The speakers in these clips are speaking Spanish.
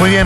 Muy bien.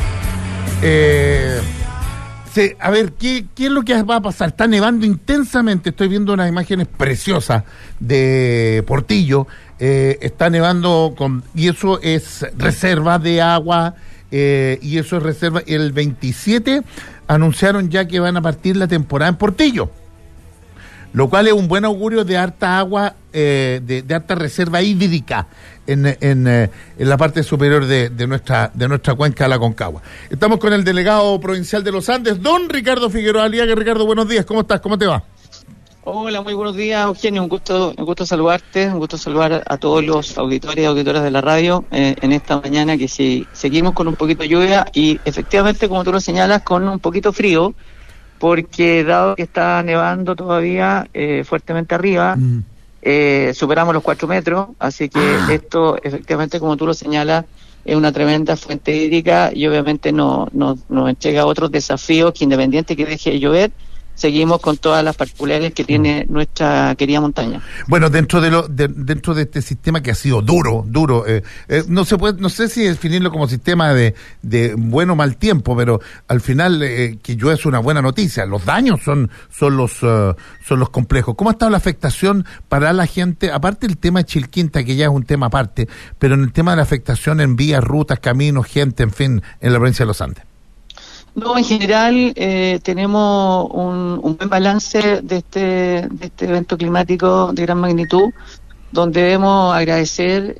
Sí, a ver, ¿qué es lo que va a pasar? Está nevando intensamente. Estoy viendo unas imágenes preciosas de Portillo. Está nevando y eso es reserva de agua. Y eso es reserva. El 27 anunciaron ya que van a partir la temporada en Portillo, lo cual es un buen augurio de harta agua, de harta reserva hídrica en la parte superior de nuestra cuenca de la Concagua. Estamos con el delegado provincial de los Andes, don Ricardo Figueroa Aliaga. Ricardo, buenos días, ¿cómo estás? ¿Cómo te va? Hola, muy buenos días, Eugenio, un gusto saludarte, un gusto saludar a todos los auditores y auditoras de la radio en esta mañana que seguimos con un poquito de lluvia y efectivamente, como tú lo señalas, con un poquito frío, porque dado que está nevando todavía fuertemente arriba, superamos los 4 metros, así que esto efectivamente, como tú lo señalas, es una tremenda fuente hídrica y obviamente nos entrega otros desafíos que, independiente que deje de llover, seguimos con todas las particularidades que tiene nuestra querida montaña. Bueno, dentro de este sistema que ha sido duro, no sé si definirlo como sistema de bueno o mal tiempo, pero al final que llueve es una buena noticia. Los daños son los complejos. ¿Cómo ha estado la afectación para la gente? Aparte del tema de Chilquinta, que ya es un tema aparte, pero en el tema de la afectación en vías, rutas, caminos, gente, en fin, en la provincia de los Andes. No, en general tenemos un buen balance de este evento climático de gran magnitud, donde debemos agradecer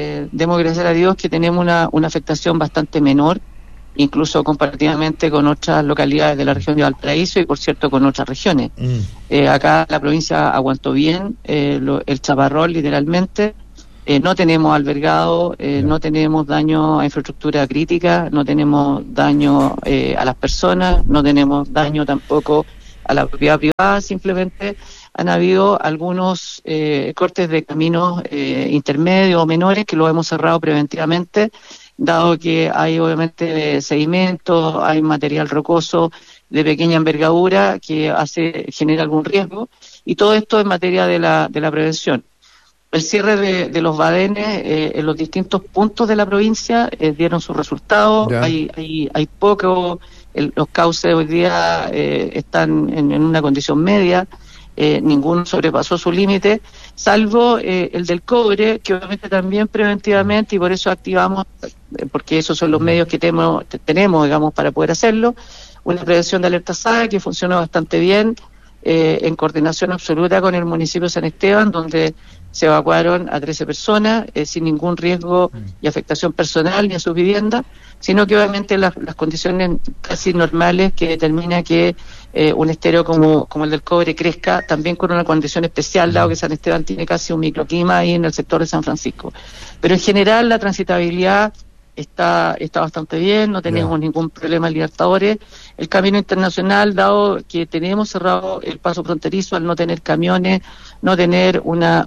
a Dios que tenemos una afectación bastante menor, incluso comparativamente con otras localidades de la región de Valparaíso y, por cierto, con otras regiones. Acá la provincia aguantó bien el chaparrón, literalmente. No tenemos albergado, no tenemos daño a infraestructura crítica, no tenemos daño a las personas, no tenemos daño tampoco a la propiedad privada. Simplemente han habido algunos cortes de caminos intermedios o menores que los hemos cerrado preventivamente, dado que hay obviamente sedimentos, hay material rocoso de pequeña envergadura que genera algún riesgo, y todo esto en materia de la prevención. El cierre de los badenes en los distintos puntos de la provincia dieron sus resultados. Hay poco, los cauces hoy día están en una condición media, ninguno sobrepasó su límite, salvo el del cobre, que obviamente también preventivamente, y por eso activamos, porque esos son los medios que tenemos, digamos, para poder hacerlo, una prevención de alerta SAE que funcionó bastante bien, en coordinación absoluta con el municipio de San Esteban, donde se evacuaron a 13 personas sin ningún riesgo y afectación personal ni a sus viviendas, sino que obviamente las condiciones casi normales que determina que un estero como el del cobre crezca, también con una condición especial, dado que San Esteban tiene casi un microclima ahí en el sector de San Francisco. Pero en general la transitabilidad está bastante bien, no tenemos ningún problema en Libertadores. El camino internacional, dado que tenemos cerrado el paso fronterizo al no tener camiones, no tener una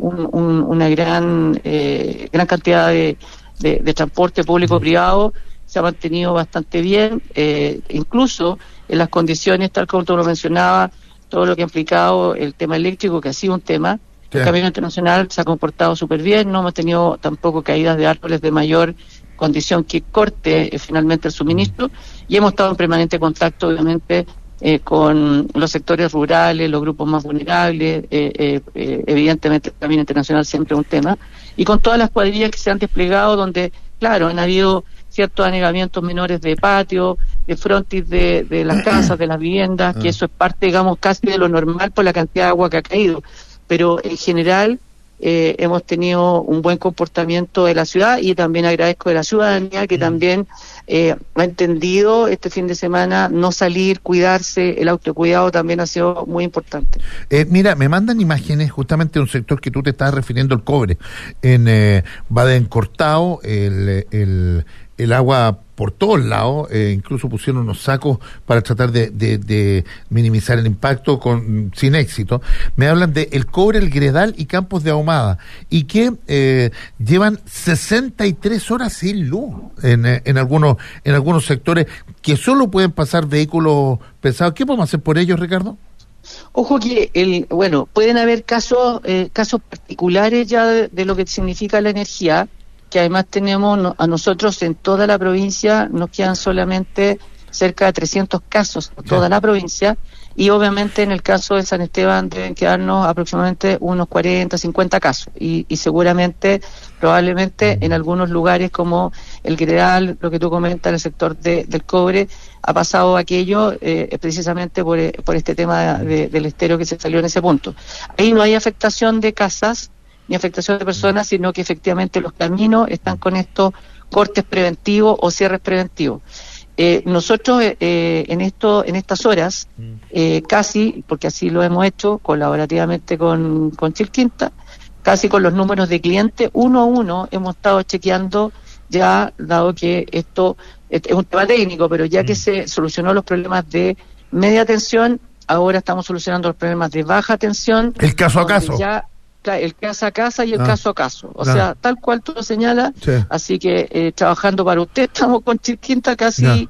gran cantidad de transporte público-privado, se ha mantenido bastante bien, incluso en las condiciones, tal como tú lo mencionabas, todo lo que ha implicado el tema eléctrico, que ha sido un tema. El camino internacional se ha comportado súper bien, no hemos tenido tampoco caídas de árboles de mayor condición que corte finalmente el suministro, y hemos estado en permanente contacto, obviamente, con los sectores rurales, los grupos más vulnerables, evidentemente el camino internacional siempre es un tema, y con todas las cuadrillas que se han desplegado, donde, claro, han habido ciertos anegamientos menores de patio, de frontis de las casas, de las viviendas, que eso es parte, digamos, casi de lo normal por la cantidad de agua que ha caído, pero en general hemos tenido un buen comportamiento de la ciudad, y también agradezco de la ciudadanía que también ha entendido este fin de semana no salir, cuidarse, el autocuidado también ha sido muy importante. Mira, me mandan imágenes justamente de un sector que tú te estás refiriendo, el cobre, Baden cortado, el agua por todos lados, incluso pusieron unos sacos para tratar de minimizar el impacto sin éxito. Me hablan de el cobre, el Gredal y Campos de Ahumada, y que llevan 63 horas sin luz en algunos sectores, que solo pueden pasar vehículos pesados. ¿Qué podemos hacer por ellos, Ricardo? Ojo que pueden haber casos particulares ya de lo que significa la energía. que además tenemos, a nosotros en toda la provincia nos quedan solamente cerca de 300 casos en toda la provincia, y obviamente en el caso de San Esteban deben quedarnos aproximadamente unos 40, 50 casos, y seguramente, probablemente en algunos lugares como el Gredal, lo que tú comentas, el sector del cobre, ha pasado aquello precisamente por este tema del estero que se salió en ese punto. Ahí no hay afectación de casas ni afectación de personas, sino que efectivamente los caminos están con estos cortes preventivos o cierres preventivos. Nosotros en estas horas, casi, porque así lo hemos hecho colaborativamente con Chilquinta, casi con los números de clientes, uno a uno hemos estado chequeando ya, dado que esto es un tema técnico, pero ya que se solucionó los problemas de media tensión, ahora estamos solucionando los problemas de baja tensión. El caso a caso. El casa a casa y el caso a caso, o sea, tal cual tú lo señalas, así que trabajando para usted, estamos con Chilquinta casi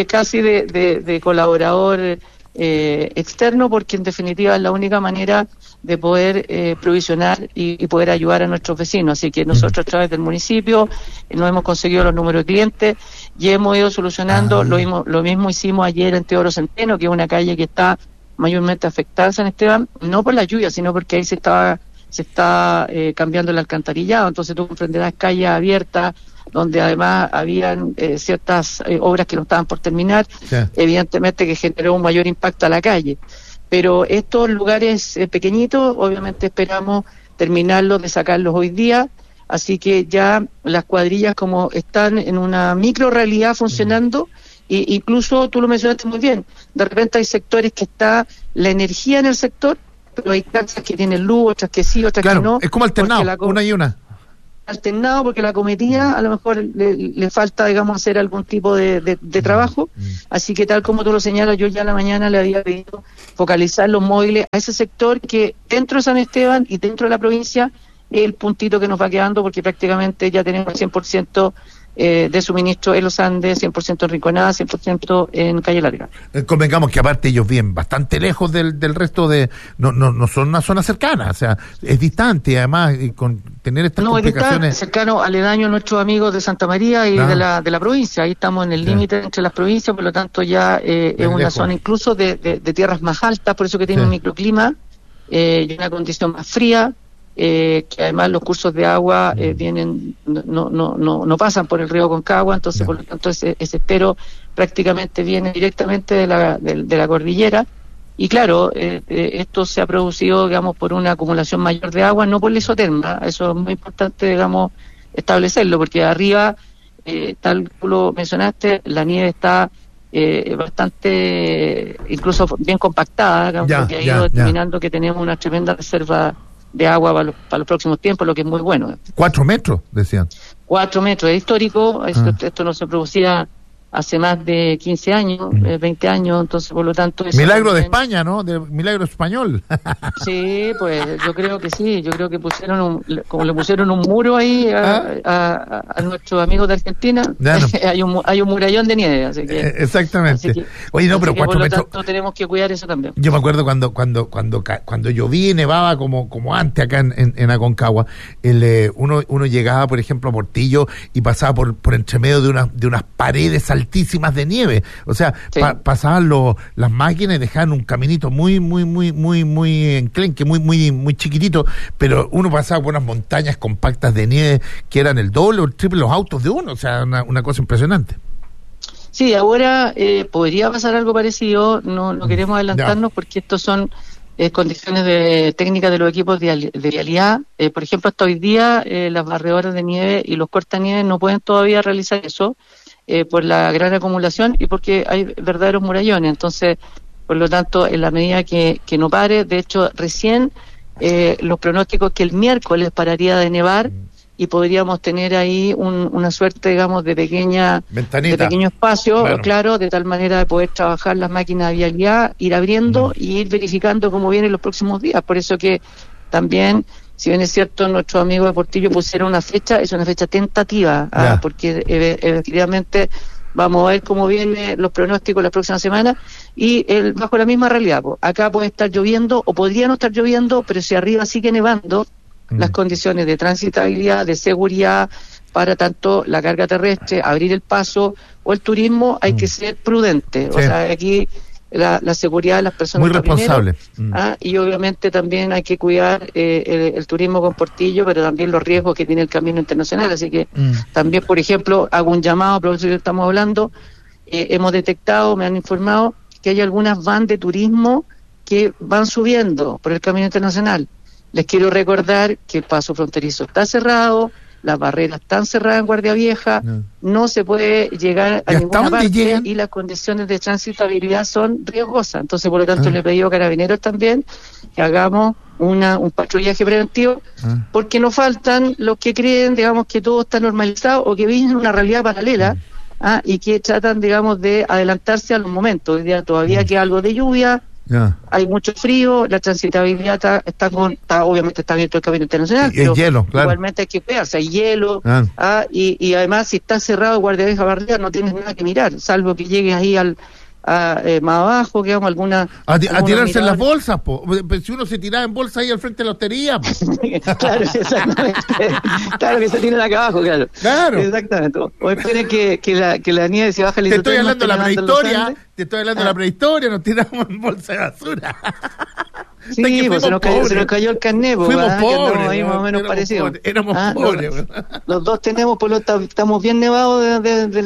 de colaborador externo, porque en definitiva es la única manera de poder provisionar y poder ayudar a nuestros vecinos, así que nosotros a través del municipio nos hemos conseguido los números de clientes y hemos ido solucionando, lo mismo hicimos ayer en Teodoro Centeno, que es una calle que está mayormente afectada, San Esteban, no por la lluvia, sino porque ahí se está cambiando el alcantarillado, entonces tú comprenderás calles abiertas donde además habían ciertas obras que no estaban por terminar, evidentemente que generó un mayor impacto a la calle, pero estos lugares pequeñitos obviamente esperamos terminarlos, de sacarlos hoy día, así que ya las cuadrillas como están en una micro realidad funcionando, e incluso tú lo mencionaste muy bien, de repente hay sectores que está la energía en el sector, pero hay casas que tienen luz, otras que sí, otras que no. Es como alternado, una y una. Alternado, porque la cometida a lo mejor le falta, digamos, hacer algún tipo de trabajo. Así que tal como tú lo señalas, yo ya en la mañana le había pedido focalizar los móviles a ese sector que dentro de San Esteban y dentro de la provincia es el puntito que nos va quedando, porque prácticamente ya tenemos el 100% de suministro en los Andes, 100% en Rinconada, 100% en Calle Larga. Convengamos que aparte ellos viven bastante lejos del resto de... No son una zona cercana, o sea, es distante, y además con tener estas complicaciones... Es cercano, aledaño a nuestros amigos de Santa María y de la provincia, ahí estamos en el límite entre las provincias, por lo tanto ya es una lejos. Zona incluso de tierras más altas, por eso que tiene un microclima y una condición más fría, que además los cursos de agua vienen no pasan por el río Aconcagua, entonces por lo tanto ese estero prácticamente viene directamente de la cordillera, y claro, esto se ha producido, digamos, por una acumulación mayor de agua, no por la isoterma, eso es muy importante, digamos, establecerlo, porque arriba, tal como lo mencionaste, la nieve está bastante, incluso bien compactada, digamos, porque ha ido determinando que tenemos una tremenda reserva de agua para los próximos tiempos, lo que es muy bueno. 4 metros, decían. 4 metros, es histórico, esto no se producía hace más de 15 años, 20 años, entonces por lo tanto... Milagro de España, ¿no? Milagro español. Sí, pues yo creo que sí, yo creo que como le pusieron un muro ahí a nuestros amigos de Argentina, hay un murallón de nieve, así que... Exactamente. Oye, no, pero 4 metros... Por lo tanto tenemos que cuidar eso también. Yo me acuerdo cuando llovía y nevaba como antes acá en Aconcagua, uno llegaba, por ejemplo, a Portillo y pasaba por entre medio de unas paredes altísimas de nieve, o sea, pasaban las máquinas y dejaban un caminito muy enclenque, muy chiquitito, pero uno pasaba por unas montañas compactas de nieve que eran el doble o el triple los autos de uno, o sea, una cosa impresionante. Sí, ahora podría pasar algo parecido, no queremos adelantarnos porque estos son condiciones técnicas de los equipos de vialidad. Por ejemplo, hasta hoy día las barredoras de nieve y los cortanieves no pueden todavía realizar eso, por la gran acumulación y porque hay verdaderos murallones. Entonces, por lo tanto, en la medida que no pare, de hecho, recién los pronósticos que el miércoles pararía de nevar y podríamos tener ahí una suerte, digamos, de pequeño espacio, claro, de tal manera de poder trabajar las máquinas de vialidad, ir abriendo y ir verificando cómo vienen los próximos días. Por eso que también, si bien es cierto, nuestros amigos de Portillo pusieron una fecha, es una fecha tentativa, porque efectivamente vamos a ver cómo vienen los pronósticos la próxima semana y bajo la misma realidad. Acá puede estar lloviendo o podría no estar lloviendo, pero si arriba sigue nevando, las condiciones de transitabilidad, de seguridad, para tanto la carga terrestre, abrir el paso o el turismo, hay que ser prudente. Sí. O sea, aquí la seguridad de las personas muy responsable. Y obviamente también hay que cuidar el turismo con portillo, pero también los riesgos que tiene el camino internacional. Así que también, por ejemplo, hago un llamado, profesor, que estamos hablando, hemos detectado, me han informado que hay algunas van de turismo que van subiendo por el camino internacional. Les quiero recordar que el paso fronterizo está cerrado, las barreras están cerradas en Guardia Vieja, no se puede llegar a ninguna parte llegan? Y las condiciones de transitabilidad son riesgosas. Entonces, por lo tanto, le he pedido a Carabineros también que hagamos un patrullaje preventivo, porque nos faltan los que creen, digamos, que todo está normalizado o que viven una realidad paralela y que tratan, digamos, de adelantarse a los momentos. Hoy día todavía queda algo de lluvia. Hay mucho frío, la transitabilidad está obviamente está abierto el camino internacional, pero hielo, claro. Igualmente hay que cuidarse, hay hielo, y además si está cerrado Guardia Vieja Barriga no tienes nada que mirar, salvo que llegues ahí más abajo, que hagamos alguna... A tirarse en las bolsas, si uno se tiraba en bolsa ahí al frente de la hostería, Claro, exactamente. Claro, que se tiran acá abajo, claro. Exactamente. O esperen que la nieve se baja el Te estoy hablando de la prehistoria, nos tiramos en bolsa de basura. Sí, pues se nos cayó el carnet, fuimos pobres, ahí más o menos parecido. Éramos pobres. Los dos tenemos, por lo tanto, estamos bien nevados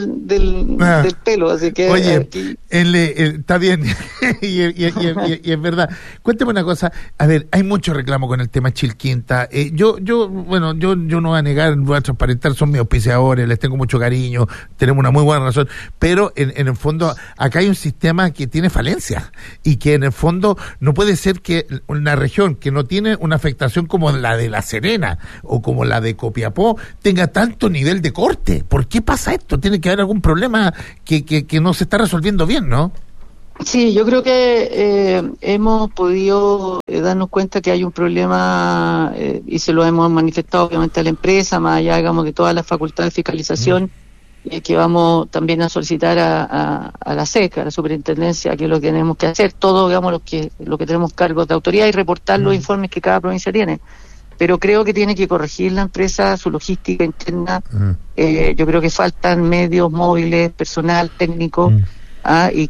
del pelo, así que... Oye, está bien, y es verdad. Cuéntame una cosa, a ver, hay mucho reclamo con el tema Chilquinta. Yo no voy a negar, voy a transparentar, son mis auspiciadores, les tengo mucho cariño, tenemos una muy buena razón, pero en el fondo, acá hay un sistema que tiene falencias, y que en el fondo no puede ser que una región que no tiene una afectación como la de La Serena o como la de Copiapó tenga tanto nivel de corte. ¿Por qué pasa esto? Tiene que haber algún problema que no se está resolviendo bien, ¿no? Sí, yo creo que hemos podido darnos cuenta que hay un problema y se lo hemos manifestado obviamente a la empresa, más allá, digamos, de todas las facultades de fiscalización que vamos también a solicitar a la SEC, a la superintendencia, que es lo que tenemos que hacer, todo, digamos, lo que tenemos cargos de autoridad y reportar los informes que cada provincia tiene. Pero creo que tiene que corregir la empresa su logística interna. Yo creo que faltan medios móviles, personal, técnico, y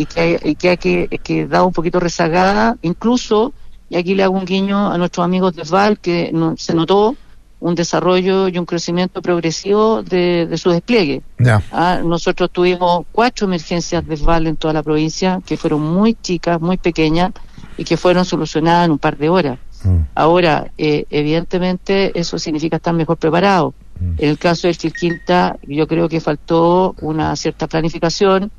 que da un poquito rezagada, incluso, y aquí le hago un guiño a nuestros amigos de VAL, que se notó un desarrollo y un crecimiento progresivo de su despliegue. Nosotros tuvimos 4 emergencias de VAL en toda la provincia, que fueron muy chicas, muy pequeñas, y que fueron solucionadas en un par de horas. Ahora, evidentemente, eso significa estar mejor preparado. En el caso del Chilquinta, yo creo que faltó una cierta planificación,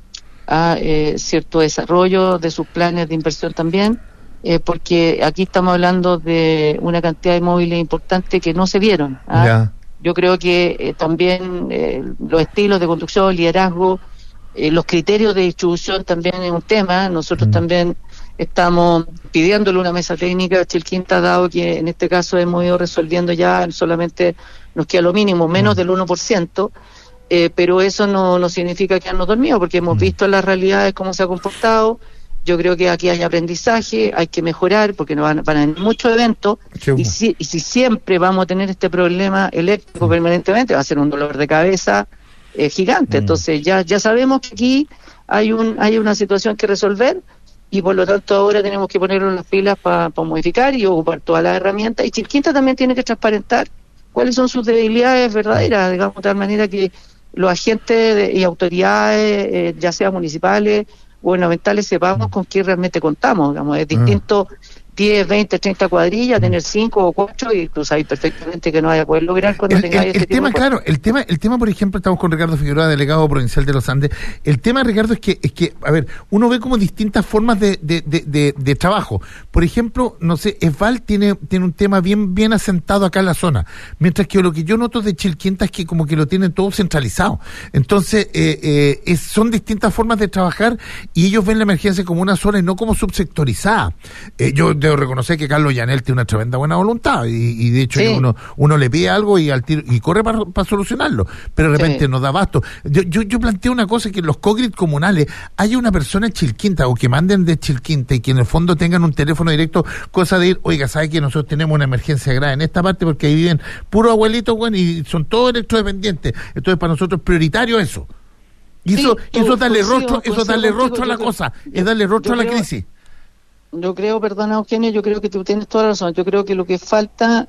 cierto desarrollo de sus planes de inversión también, porque aquí estamos hablando de una cantidad de móviles importantes que no se vieron. Yo creo que también los estilos de conducción, liderazgo, los criterios de distribución también es un tema. Nosotros también estamos pidiéndole una mesa técnica a Chilquinta, dado que en este caso hemos ido resolviendo ya, solamente nos queda lo mínimo, menos del 1%, pero eso no significa quedarnos dormidos, porque hemos visto las realidades, cómo se ha comportado. Yo creo que aquí hay aprendizaje, hay que mejorar, porque nos van a venir muchos eventos, y si siempre vamos a tener este problema eléctrico permanentemente, va a ser un dolor de cabeza gigante. Entonces ya sabemos que aquí hay una situación que resolver, y por lo tanto ahora tenemos que ponernos las pilas para modificar y ocupar todas las herramientas. Y Chilquinta también tiene que transparentar cuáles son sus debilidades verdaderas, digamos, de tal manera que los agentes y autoridades, ya sea municipales, gubernamentales, sepamos con qué realmente contamos. Digamos, es distinto 10, 20, 30 cuadrillas, tener 5 o 4, y tú sabes perfectamente que no vaya a poder lograr cuando tengáis este tema, tipo de claro, el tema, por ejemplo, estamos con Ricardo Figueroa, delegado provincial de los Andes. El tema, Ricardo, es que, a ver, uno ve como distintas formas de trabajo. Por ejemplo, no sé, ESVAL tiene un tema bien asentado acá en la zona, mientras que lo que yo noto de Chilquinta es que como que lo tienen todo centralizado. Entonces, son distintas formas de trabajar, y ellos ven la emergencia como una zona y no como subsectorizada. Yo debo reconocer que Carlos Llanel tiene una tremenda buena voluntad y de hecho Sí. uno le pide algo y al tiro, y corre para solucionarlo, pero de repente no da abasto. Yo planteo una cosa, que en los cogrid comunales haya una persona en Chilquinta o que manden de Chilquinta y que en el fondo tengan un teléfono directo, cosa de ir, oiga, ¿sabe que nosotros tenemos una emergencia grave en esta parte porque ahí viven puros abuelitos, bueno, y son todos electrodependientes? Entonces para nosotros es prioritario eso. Y Sí, eso darle coincido rostro a la contigo, cosa, es darle rostro a la creo- crisis. Yo creo, perdona Eugenio, yo creo que tú tienes toda la razón. Yo creo que lo que falta,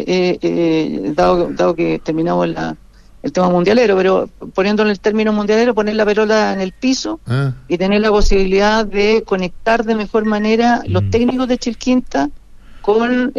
dado que terminamos el tema mundialero, pero poniéndole el término mundialero, poner la pelota en el piso y tener la posibilidad de conectar de mejor manera los técnicos de Chilquinta con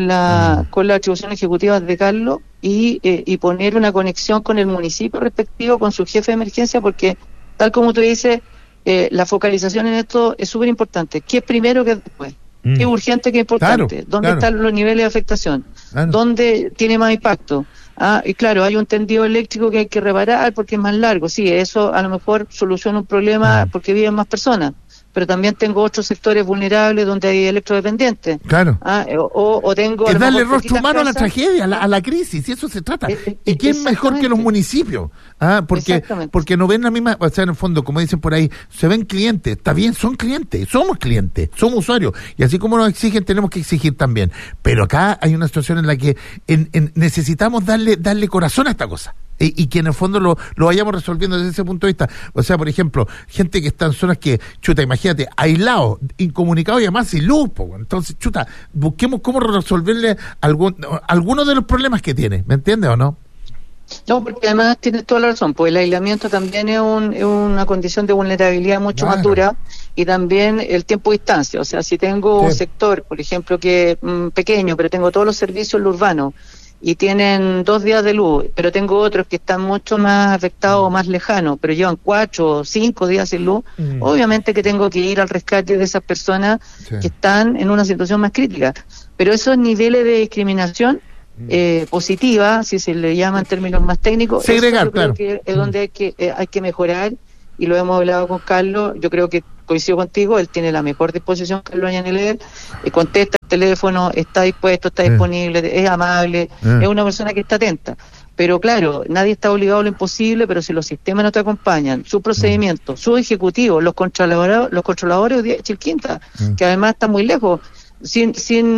con las atribuciones ejecutivas de Carlos y poner una conexión con el municipio respectivo, con su jefe de emergencia, porque tal como tú dices, la focalización en esto es súper importante. ¿Qué es primero, qué es después? ¿Qué es urgente, qué es importante? Claro, ¿Dónde claro. están los niveles de afectación? Claro. ¿Dónde tiene más impacto? Y claro, hay un tendido eléctrico que hay que reparar porque es más largo. Sí, eso a lo mejor soluciona un problema porque viven más personas, pero también tengo otros sectores vulnerables donde hay electrodependientes. Claro. O tengo a Es lo darle mejor rostro poquitas humano a la casas. tragedia, a la crisis, y eso se trata. ¿Y quién mejor Exactamente. que los municipios? Exactamente. Porque no ven la misma, o sea, en el fondo, como dicen por ahí, se ven clientes, está bien, son clientes, somos usuarios, y así como nos exigen, tenemos que exigir también. Pero acá hay una situación en la que necesitamos darle corazón a esta cosa. Y que en el fondo lo vayamos resolviendo desde ese punto de vista. O sea, por ejemplo, gente que está en zonas que, chuta, imagínate, aislados, incomunicados y además sin luz, po. Entonces, chuta, busquemos cómo resolverle algunos de los problemas que tiene, ¿me entiendes o no? No, porque además tienes toda la razón, pues el aislamiento también es una condición de vulnerabilidad mucho más dura, y también el tiempo de distancia. O sea, si tengo un sector, por ejemplo, que es pequeño, pero tengo todos los servicios en lo urbano, y tienen 2 días de luz, pero tengo otros que están mucho más afectados o más lejanos, pero llevan 4 o 5 días sin luz, obviamente que tengo que ir al rescate de esas personas que están en una situación más crítica. Pero esos niveles de discriminación positiva, si se le llama en términos más técnicos, segregar, eso yo creo claro, que es donde hay que mejorar, y lo hemos hablado con Carlos. Yo creo que coincido contigo, él tiene la mejor disposición, Carlos Llanel, contesta el teléfono, está dispuesto, está disponible, es amable, es una persona que está atenta. Pero claro, nadie está obligado a lo imposible, pero si los sistemas no te acompañan, su procedimiento, su ejecutivo, los controladores de Chilquinta, que además están muy lejos, sin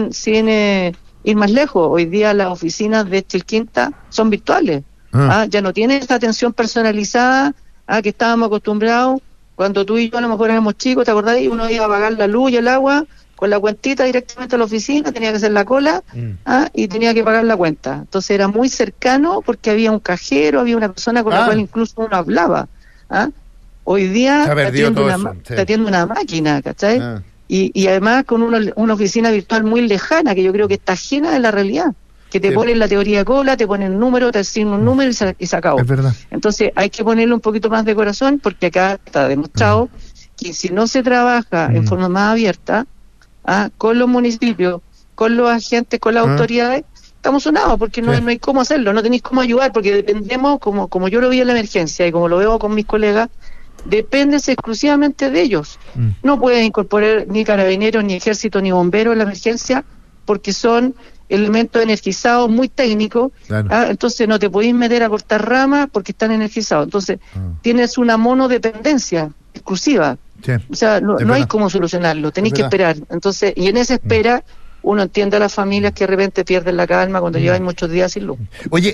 ir más lejos, hoy día las oficinas de Chilquinta son virtuales, ya no tienen esa atención personalizada que estábamos acostumbrados cuando tú y yo a lo mejor éramos chicos, ¿te acordás? Uno iba a pagar la luz y el agua con la cuentita directamente a la oficina, tenía que hacer la cola y tenía que pagar la cuenta. Entonces era muy cercano porque había un cajero, había una persona con la cual incluso uno hablaba. Hoy día te atiende una máquina, ¿cachai? Y además con una oficina virtual muy lejana, que yo creo que está ajena de la realidad, que te ponen la teoría de cola, te ponen un número, te asignan un número y se acabó. Es verdad. Entonces hay que ponerle un poquito más de corazón, porque acá está demostrado que si no se trabaja en forma más abierta con los municipios, con los agentes, con las autoridades, estamos sonados, porque no hay cómo hacerlo, no tenéis cómo ayudar, porque dependemos, como yo lo vi en la emergencia y como lo veo con mis colegas, dependes exclusivamente de ellos. No puedes incorporar ni carabineros, ni ejército, ni bomberos en la emergencia, porque son elementos energizados muy técnicos, entonces no te podéis meter a cortar ramas porque están energizados. Entonces tienes una monodependencia exclusiva. O sea, no hay cómo solucionarlo, tenéis que esperar. Entonces, y en esa espera uno entiende a las familias que de repente pierden la calma cuando llevan muchos días sin luz. Oye,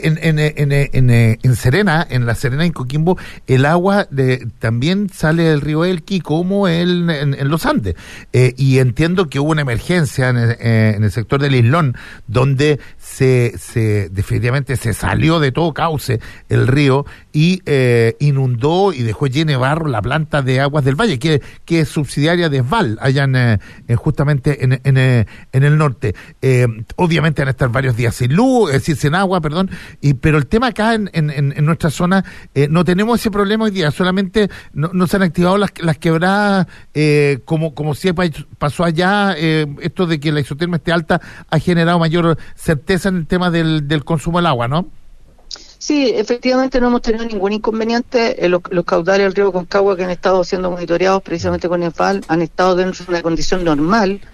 en Serena, en La Serena, en Coquimbo, el agua también sale del río Elqui como en los Andes. Y entiendo que hubo una emergencia en el sector del Islón, donde definitivamente se salió de todo cauce el río y inundó y dejó llena de barro la planta de aguas del Valle, que es subsidiaria de Esval, allá justamente en el norte. Obviamente van a estar varios días sin luz, es decir, sin agua, perdón, pero el tema acá en nuestra zona, no tenemos ese problema hoy día, solamente no se han activado las quebradas, como si pasó allá. Esto de que la isotermia esté alta ha generado mayor certeza en el tema del consumo del agua, ¿no? Sí, efectivamente no hemos tenido ningún inconveniente. Los caudales del río Concagua, que han estado siendo monitoreados precisamente con ENFAL, han estado dentro de una condición normal.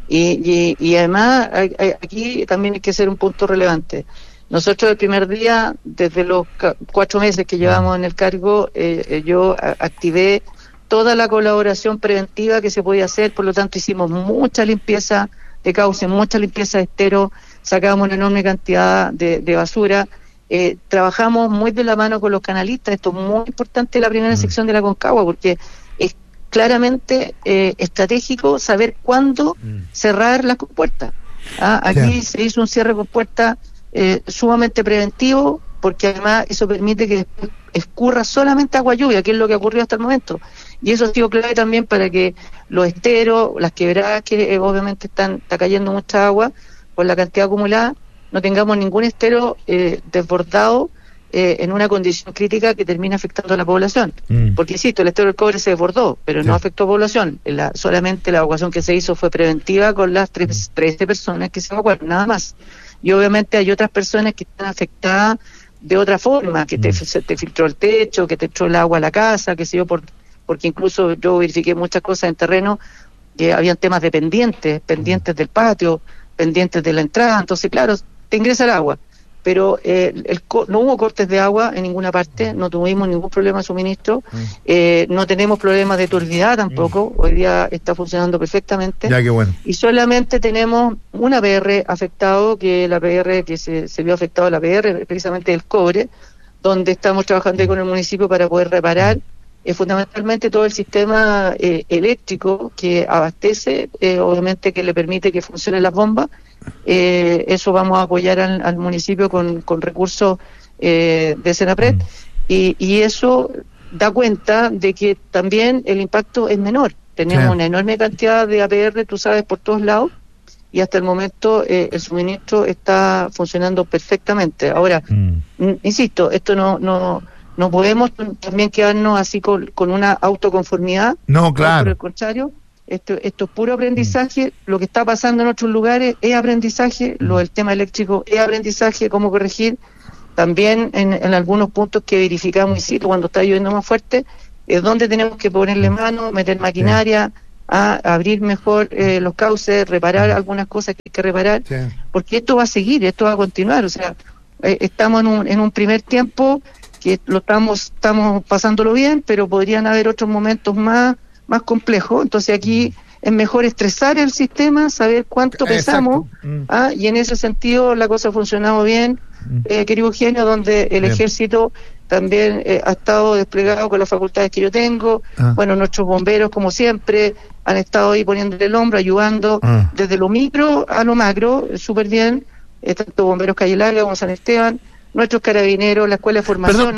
Y además aquí también hay que ser un punto relevante. Nosotros el primer día, desde los 4 meses que llevamos en el cargo, yo activé toda la colaboración preventiva que se podía hacer, por lo tanto hicimos mucha limpieza de cauces, mucha limpieza de esteros, sacamos una enorme cantidad de basura, trabajamos muy de la mano con los canalistas. Esto es muy importante, la primera sección de la Concagua, porque es claramente estratégico saber cuándo cerrar las compuertas. Aquí se hizo un cierre de compuertas sumamente preventivo, porque además eso permite que después escurra solamente agua lluvia, que es lo que ha ocurrido hasta el momento, y eso ha sido clave también para que los esteros, las quebradas, que obviamente está cayendo mucha agua por la cantidad acumulada, no tengamos ningún estero desbordado en una condición crítica que termine afectando a la población. Porque insisto, el estero del cobre se desbordó, pero no afectó a población. Solamente la evacuación que se hizo fue preventiva con las 13 personas que se evacuaron, nada más. Y obviamente hay otras personas que están afectadas de otra forma, que se te filtró el techo, que te entró el agua a la casa, que sé yo, porque incluso yo verifiqué muchas cosas en terreno, que habían temas de pendientes del patio, pendientes de la entrada. Entonces, claro, te ingresa el agua, pero no hubo cortes de agua en ninguna parte, no tuvimos ningún problema de suministro, no tenemos problemas de turbidez tampoco, hoy día está funcionando perfectamente. Ya, qué bueno. Y solamente tenemos una PR afectado, que la PR que se vio afectado, la PR precisamente del cobre, donde estamos trabajando ahí con el municipio para poder reparar fundamentalmente todo el sistema eléctrico que abastece, obviamente que le permite que funcionen las bombas. Eso vamos a apoyar al municipio con recursos de Senapred, y eso da cuenta de que también el impacto es menor. Tenemos una enorme cantidad de APR, tú sabes, por todos lados, y hasta el momento el suministro está funcionando perfectamente. Ahora, insisto, esto no podemos también quedarnos así con una autoconformidad. No, claro. Por el contrario, esto es puro aprendizaje. Lo que está pasando en otros lugares es aprendizaje. Lo del tema eléctrico es aprendizaje, cómo corregir. También en algunos puntos que verificamos, insisto, cuando está lloviendo más fuerte, es donde tenemos que ponerle mano, meter maquinaria, a abrir mejor los cauces, reparar algunas cosas que hay que reparar, porque esto va a seguir, esto va a continuar. O sea, estamos en un primer tiempo que lo estamos pasándolo bien, pero podrían haber otros momentos más complejos. Entonces aquí es mejor estresar el sistema, saber cuánto pesamos, y en ese sentido la cosa ha funcionado bien, querido Eugenio, donde el ejército también ha estado desplegado con las facultades que yo tengo. Bueno, nuestros bomberos, como siempre, han estado ahí poniéndole el hombro, ayudando desde lo micro a lo macro, súper bien, tanto bomberos Calle Larga como San Esteban, nuestros carabineros, la escuela de formación.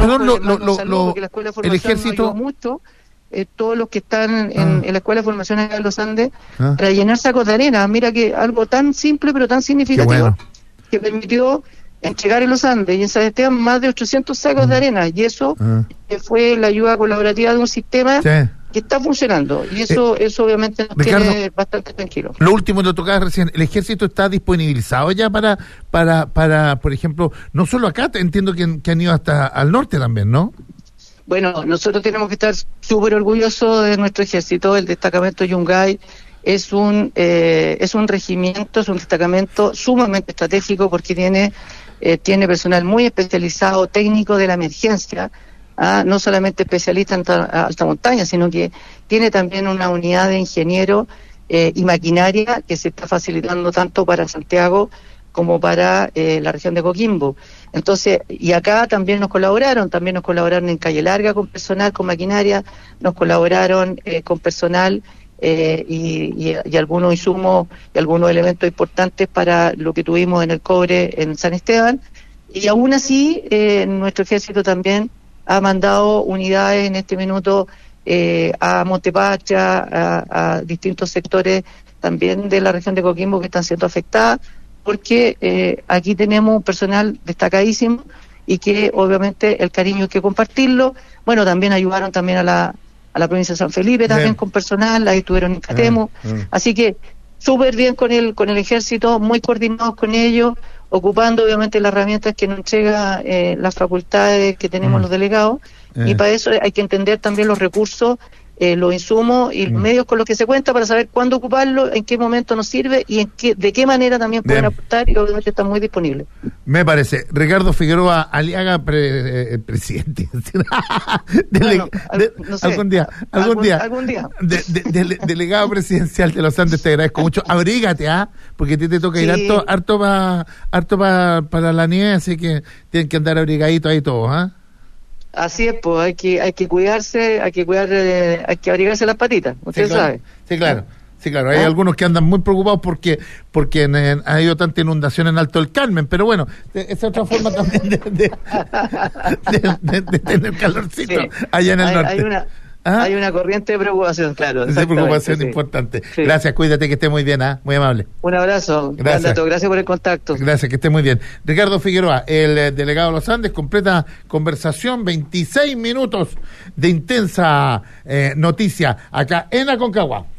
El ejército ayudó mucho, todos los que están en la escuela de formación acá en los Andes, para llenar sacos de arena. Mira que algo tan simple pero tan significativo, que permitió entregar en los Andes y en San Esteban más de 800 sacos de arena, y eso fue la ayuda colaborativa de un sistema que está funcionando, y eso obviamente nos Ricardo, tiene bastante tranquilos. Lo último lo tocaba recién, ¿el ejército está disponibilizado ya para por ejemplo, no solo acá, entiendo que han ido hasta al norte también, ¿no? Bueno, nosotros tenemos que estar súper orgullosos de nuestro ejército. El destacamento Yungay es un regimiento, es un destacamento sumamente estratégico, porque tiene personal muy especializado, técnico de la emergencia, no solamente especialista en alta montaña, sino que tiene también una unidad de ingenieros y maquinaria que se está facilitando tanto para Santiago como para la región de Coquimbo. Entonces, y acá también nos colaboraron en Calle Larga con personal, con maquinaria, nos colaboraron con personal y algunos insumos y algunos elementos importantes para lo que tuvimos en el cobre en San Esteban, y aún así nuestro ejército también ha mandado unidades en este minuto a Montepacha, a distintos sectores también de la región de Coquimbo que están siendo afectadas, porque aquí tenemos un personal destacadísimo y que obviamente el cariño hay que compartirlo. Bueno, también ayudaron también a la provincia de San Felipe también con personal, ahí estuvieron en Catemo, así que súper bien con el ejército, muy coordinados con ellos, ocupando obviamente las herramientas que nos entrega las facultades que tenemos los delegados, y para eso hay que entender también los recursos los insumos y medios con los que se cuenta para saber cuándo ocuparlo, en qué momento nos sirve y de qué manera también pueden aportar, y obviamente están muy disponibles. Me parece. Ricardo Figueroa Aliaga, presidente. No sé, algún día. Delegado presidencial de los Andes, te agradezco mucho. Abrígate, porque te toca ir harto para la nieve, así que tienen que andar abrigaditos ahí todos, Así es, pues hay que cuidarse, hay que abrigarse las patitas, usted sabe. Sí, claro. Hay algunos que andan muy preocupados porque ha habido tanta inundación en Alto del Carmen, pero bueno, es otra forma también de tener calorcito allá en el norte. Hay una corriente de preocupación, claro. Esa preocupación importante. Sí. Gracias, cuídate, que esté muy bien, muy amable. Un abrazo. Gracias por el contacto. Gracias, que esté muy bien. Ricardo Figueroa, el delegado de los Andes, completa conversación, 26 minutos de intensa noticia acá en Aconcagua.